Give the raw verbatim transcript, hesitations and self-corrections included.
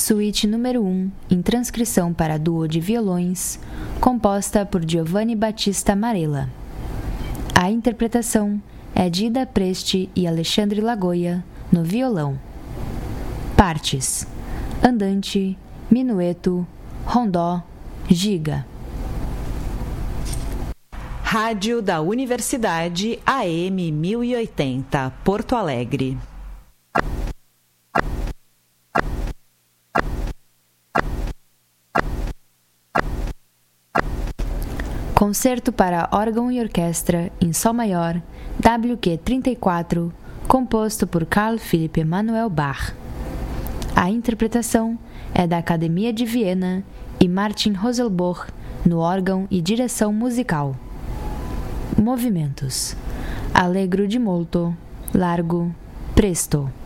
Suíte número um, em transcrição para duo de violões, composta por Giovanni Battista Marella. A interpretação é de Ida Preste e Alexandre Lagoia, no violão. Partes: andante, minueto, rondó, giga. Rádio da Universidade A M mil e oitenta, Porto Alegre. Concerto para órgão e orquestra em Sol maior, W Q trinta e quatro, composto por Carl Philipp Emanuel Bach. A interpretação é da Academia de Viena e Martin Roselboch no órgão e direção musical. Movimentos: allegro di molto, largo, presto.